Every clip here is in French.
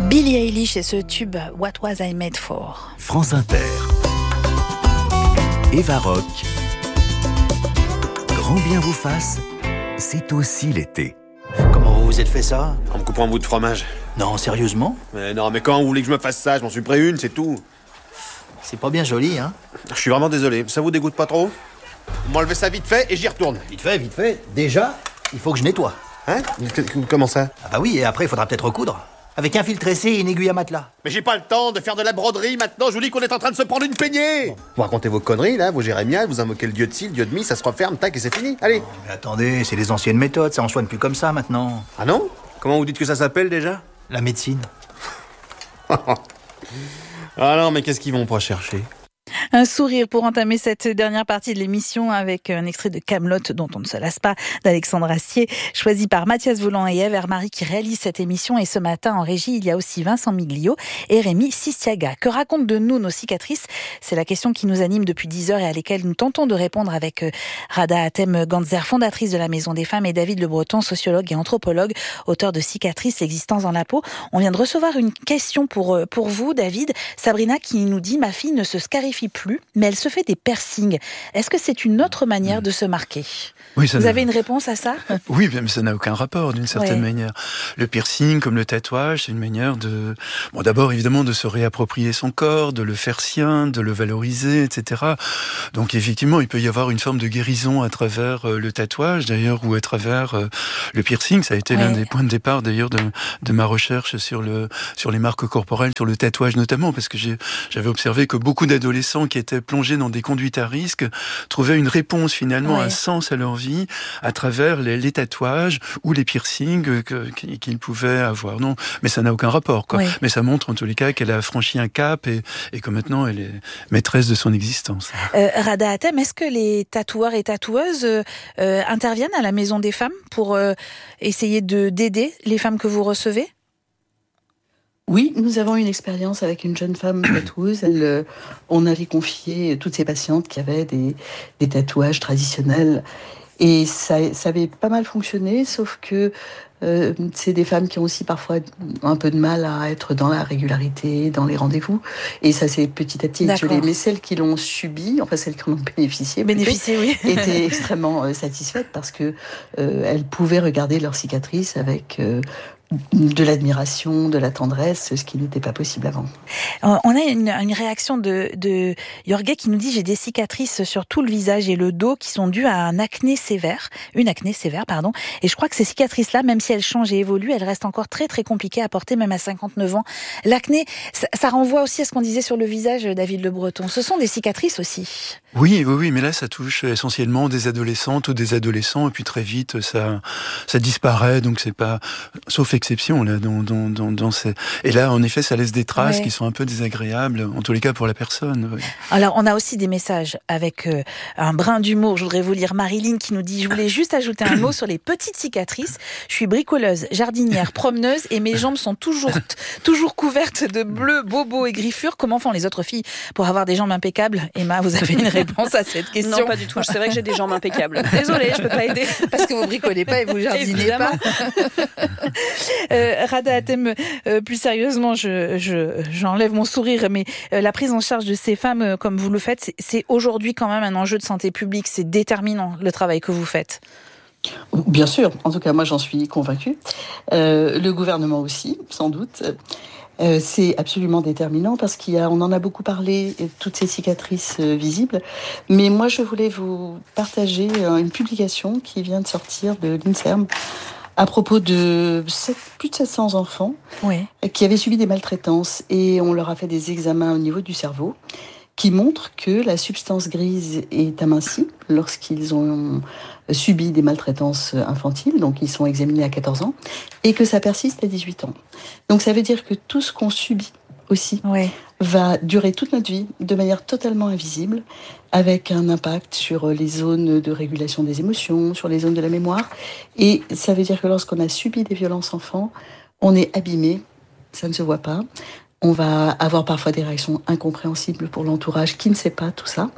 Billie Eilish et ce tube What Was I Made For. France Inter. Eva Rock. Grand bien vous fasse, c'est aussi l'été. Comment vous vous êtes fait ça? En me coupant un bout de fromage. Non, sérieusement? Mais non, mais quand vous voulez que je me fasse ça? Je m'en suis pris une, c'est tout. C'est pas bien joli, hein? Je suis vraiment désolé. Ça vous dégoûte pas trop? Vous m'enlevez ça vite fait et j'y retourne. Vite fait. Déjà, il faut que je nettoie. Hein? Comment ça? Ah bah oui, et après, il faudra peut-être recoudre. Avec un fil tressé et une aiguille à matelas. Mais j'ai pas le temps de faire de la broderie maintenant. Je vous dis qu'on est en train de se prendre une peignée. Bon, vous racontez vos conneries, là, vos jérémiades, vous invoquez le dieu de ci, le dieu de mi, ça se referme, tac, et c'est fini. Allez. Oh, mais attendez, c'est les anciennes méthodes, ça en soigne plus comme ça maintenant. Ah non? Comment vous dites que ça s'appelle déjà? La médecine. Ah non, mais qu'est-ce qu'ils vont pas chercher? Un sourire pour entamer cette dernière partie de l'émission avec un extrait de Camelot dont on ne se lasse pas d'Alexandre Astier, choisi par Mathias Volant et Ève Hermary qui réalisent cette émission. Et ce matin en régie, il y a aussi Vincent Miglio et Rémi Sistiaga. Que racontent de nous nos cicatrices? C'est la question qui nous anime depuis 10 heures et à laquelle nous tentons de répondre avec Rada Hatem-Gantzer, fondatrice de la Maison des Femmes, et David Le Breton, sociologue et anthropologue, auteur de Cicatrices, l'existence dans la peau. On vient de recevoir une question pour vous, David. Sabrina qui nous dit: ma fille ne se scarifie plus, mais elle se fait des piercings. Est-ce que c'est une autre manière de se marquer? Oui, vous avez une réponse à ça? Oui, mais ça n'a aucun rapport d'une certaine manière. Le piercing, comme le tatouage, c'est une manière de... Bon, d'abord, évidemment, de se réapproprier son corps, de le faire sien, de le valoriser, etc. Donc, effectivement, il peut y avoir une forme de guérison à travers le tatouage, d'ailleurs, ou à travers le piercing. Ça a été l'un des points de départ, d'ailleurs, de ma recherche sur les marques corporelles, sur le tatouage notamment, parce que j'avais observé que beaucoup d'adolescents qui étaient plongés dans des conduites à risque trouvaient une réponse, finalement, un sens à leur vie à travers les tatouages ou les piercings qu'ils pouvaient avoir. Non, mais ça n'a aucun rapport, quoi. Mais ça montre en tous les cas qu'elle a franchi un cap et que maintenant elle est maîtresse de son existence. Rada Hatem, est-ce que les tatoueurs et tatoueuses interviennent à la Maison des Femmes pour essayer d'aider les femmes que vous recevez? Oui, nous avons une expérience avec une jeune femme tatoueuse. On avait confié toutes ces patientes qui avaient des tatouages traditionnels. Et ça avait pas mal fonctionné, sauf que c'est des femmes qui ont aussi parfois un peu de mal à être dans la régularité, dans les rendez-vous. Et ça s'est petit à petit étiolé. Mais celles qui l'ont subi, enfin celles qui en ont bénéficié, oui, étaient extrêmement satisfaites parce que elles pouvaient regarder leurs cicatrices avec de l'admiration, de la tendresse, ce qui n'était pas possible avant. On a une réaction de Jorge qui nous dit: j'ai des cicatrices sur tout le visage et le dos qui sont dues à une acné sévère, et je crois que ces cicatrices-là, même si elles changent et évoluent, elles restent encore très très compliquées à porter, même à 59 ans. L'acné, ça renvoie aussi à ce qu'on disait sur le visage, David Le Breton. Ce sont des cicatrices aussi. Oui, mais là ça touche essentiellement des adolescentes ou des adolescents, et puis très vite ça disparaît, donc c'est pas, sauf exception là dans ces... Et là en effet ça laisse des traces qui sont un peu désagréables, en tous les cas pour la personne. Ouais. Alors on a aussi des messages avec un brin d'humour. Je voudrais vous lire Marilyn qui nous dit: je voulais juste ajouter un mot sur les petites cicatrices. Je suis bricoleuse, jardinière, promeneuse et mes jambes sont toujours couvertes de bleus, bobos et griffures. Comment font les autres filles pour avoir des jambes impeccables? Emma, vous avez une réponse à cette question? Non, pas du tout. C'est vrai que j'ai des jambes impeccables. Désolée, je peux pas aider. Parce que vous bricolez pas et vous jardinez pas. Rada Hatem, plus sérieusement, j'enlève mon sourire, mais la prise en charge de ces femmes, comme vous le faites, c'est aujourd'hui quand même un enjeu de santé publique. C'est déterminant, le travail que vous faites. Bien sûr, en tout cas moi j'en suis convaincue. Le gouvernement aussi, sans doute. C'est absolument déterminant parce on en a beaucoup parlé, toutes ces cicatrices visibles. Mais moi je voulais vous partager une publication qui vient de sortir de l'INSERM à propos de plus de 700 enfants qui avaient subi des maltraitances, et on leur a fait des examens au niveau du cerveau qui montrent que la substance grise est amincie lorsqu'ils ont subi des maltraitances infantiles, donc ils sont examinés à 14 ans, et que ça persiste à 18 ans. Donc ça veut dire que tout ce qu'on subit aussi va durer toute notre vie de manière totalement invisible, avec un impact sur les zones de régulation des émotions, sur les zones de la mémoire. Et ça veut dire que lorsqu'on a subi des violences enfants, on est abîmé, ça ne se voit pas. On va avoir parfois des réactions incompréhensibles pour l'entourage qui ne sait pas tout ça.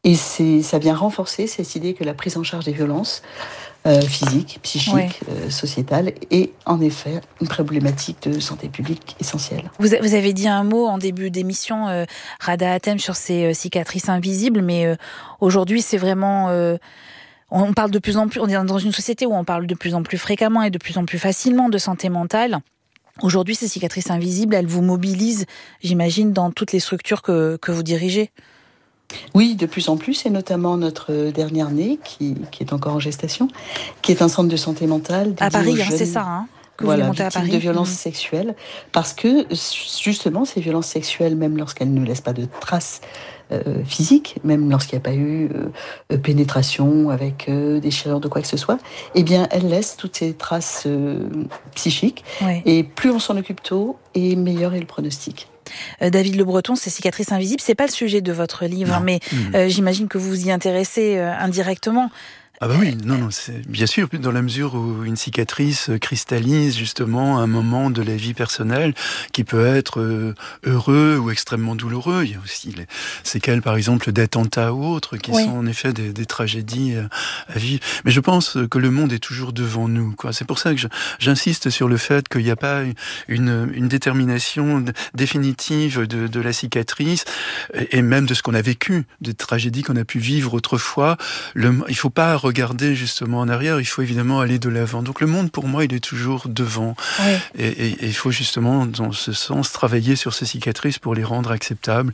Et ça vient renforcer cette idée que la prise en charge des violences physiques, psychiques, sociétales est en effet une problématique de santé publique essentielle. Vous avez dit un mot en début d'émission, Rada Hatem, sur ces cicatrices invisibles, mais aujourd'hui c'est vraiment... on parle de plus en plus, on est dans une société où on parle de plus en plus fréquemment et de plus en plus facilement de santé mentale. Aujourd'hui, ces cicatrices invisibles, elles vous mobilisent, j'imagine, dans toutes les structures que vous dirigez. Oui, de plus en plus, et notamment notre dernière née, qui est encore en gestation, qui est un centre de santé mentale. À Paris, c'est ça, que vous voulez monter à Paris. De violences sexuelles, parce que justement, ces violences sexuelles, même lorsqu'elles ne laissent pas de traces physiques, même lorsqu'il n'y a pas eu pénétration avec déchirure de quoi que ce soit, eh bien, elles laissent toutes ces traces psychiques. Ouais. Et plus on s'en occupe tôt, et meilleur est le pronostic. David Le Breton, ces cicatrices invisibles, c'est pas le sujet de votre livre, mais j'imagine que vous vous y intéressez indirectement. Ah bah oui, non, c'est bien sûr, dans la mesure où une cicatrice cristallise justement un moment de la vie personnelle qui peut être heureux ou extrêmement douloureux. Il y a aussi les séquelles, par exemple, d'attentats ou autres, qui sont en effet des tragédies à vivre. Mais je pense que le monde est toujours devant nous, quoi. C'est pour ça que j'insiste sur le fait qu'il n'y a pas une détermination définitive de la cicatrice, et même de ce qu'on a vécu, des tragédies qu'on a pu vivre autrefois. Il faut pas regarder justement en arrière, il faut évidemment aller de l'avant. Donc le monde, pour moi, il est toujours devant. Oui. Et il faut justement, dans ce sens, travailler sur ces cicatrices pour les rendre acceptables.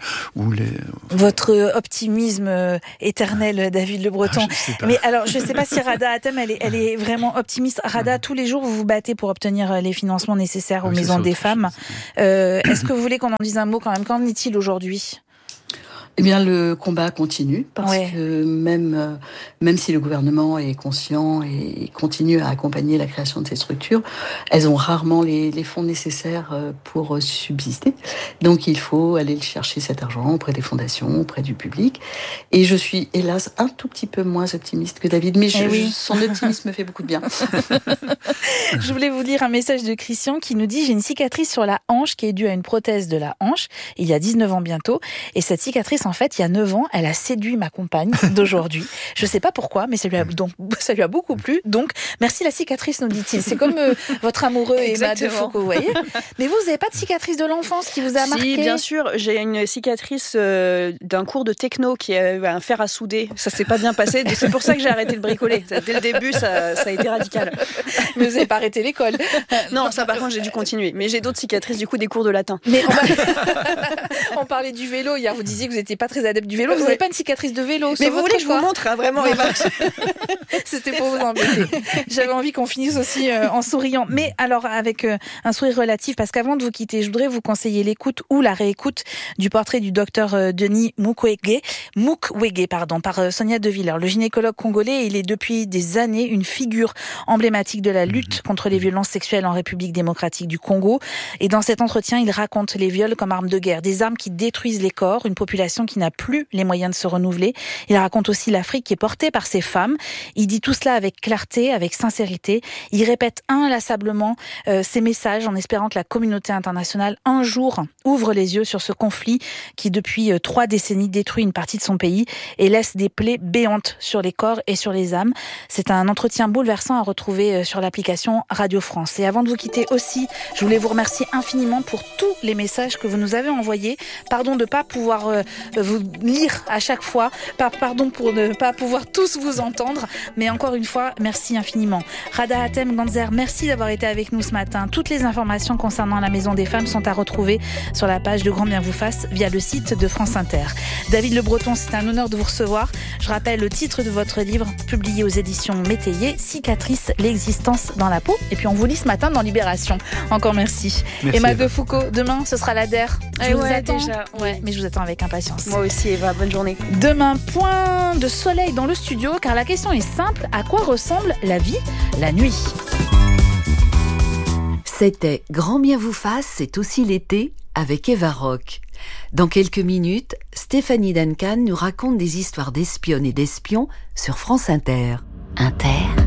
Votre optimisme éternel, David Le Breton. Mais alors, je ne sais pas si Rada Hatem, elle est vraiment optimiste. Rada, tous les jours, vous vous battez pour obtenir les financements nécessaires aux maisons des femmes. Est-ce que vous voulez qu'on en dise un mot quand même ? Qu'en est-il aujourd'hui ? Eh bien, le combat continue, parce que même si le gouvernement est conscient et continue à accompagner la création de ces structures, elles ont rarement les fonds nécessaires pour subsister. Donc, il faut aller chercher cet argent auprès des fondations, auprès du public. Et je suis, hélas, un tout petit peu moins optimiste que David, mais son optimisme me fait beaucoup de bien. Je voulais vous lire un message de Christian qui nous dit « J'ai une cicatrice sur la hanche qui est due à une prothèse de la hanche, il y a 19 ans bientôt, et cette cicatrice, en fait, il y a 9 ans, elle a séduit ma compagne d'aujourd'hui. Je ne sais pas pourquoi, mais ça lui a beaucoup plu. Donc, merci la cicatrice, nous dit-il. C'est comme votre amoureux Emma de Foucault, vous voyez. Mais vous n'avez pas de cicatrice de l'enfance qui vous a marqué ? Si, bien sûr. J'ai une cicatrice d'un cours de techno qui a un fer à souder. Ça ne s'est pas bien passé. C'est pour ça que j'ai arrêté de bricoler. Dès le début, ça a été radical. Mais vous n'avez pas arrêté l'école ? Non, ça par contre, j'ai dû continuer. Mais j'ai d'autres cicatrices, du coup, des cours de latin. Mais on parlait du vélo. Hier, vous disiez que vous n'étiez pas très adepte du vélo. Vous n'avez pas une cicatrice de vélo ? Mais vous voulez que je vous montre, vraiment, Eva ? C'était pour vous embêter. J'avais envie qu'on finisse aussi en souriant. Mais alors, avec un sourire relatif, parce qu'avant de vous quitter, je voudrais vous conseiller l'écoute ou la réécoute du portrait du docteur Denis Mukwege, par Sonia De Villers. Le gynécologue congolais, il est depuis des années une figure emblématique de la lutte contre les violences sexuelles en République démocratique du Congo. Et dans cet entretien, il raconte les viols comme armes de guerre, des armes qui détruisent les corps, une population qui n'a plus les moyens de se renouveler. Il raconte aussi l'Afrique qui est portée par ces femmes. Il dit tout cela avec clarté, avec sincérité. Il répète inlassablement ces messages en espérant que la communauté internationale un jour ouvre les yeux sur ce conflit qui depuis 3 décennies détruit une partie de son pays et laisse des plaies béantes sur les corps et sur les âmes. C'est un entretien bouleversant à retrouver sur l'application Radio France. Et avant de vous quitter aussi, je voulais vous remercier infiniment pour tous les messages que vous nous avez envoyés. Pardon de ne pas pouvoir vous lire à chaque fois. Pardon pour ne pas pouvoir tous vous entendre. Mais encore une fois, merci infiniment. Rada Hatem Ganzer, merci d'avoir été avec nous ce matin. Toutes les informations concernant la Maison des Femmes sont à retrouver sur la page de Grand Bien vous fasse via le site de France Inter. David Le Breton, c'est un honneur de vous recevoir. Je rappelle le titre de votre livre, publié aux éditions Métayer, Cicatrice, l'existence dans la peau. Et puis on vous lit ce matin dans Libération. Encore merci. Emma de Foucault, demain ce sera la DER. Je vous attends. Déjà, mais je vous attends avec impatience. Moi aussi Eva, bonne journée. Demain, point de soleil dans le studio, car la question est simple, à quoi ressemble la vie la nuit ? C'était Grand Bien vous fasse, c'est aussi l'été, avec Eva Rock. Dans quelques minutes, Stéphanie Duncan nous raconte des histoires d'espionnes et d'espions sur France Inter. Inter.